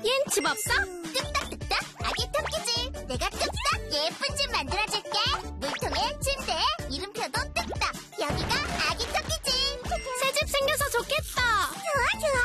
얜 집 없어? 뚝딱뚝딱 아기 토끼집. 내가 뚝딱 예쁜 집 만들어줄게. 물통에 침대, 이름표도 뚝딱. 여기가 아기 토끼집. 새 집 생겨서 좋겠다. 좋아 좋아.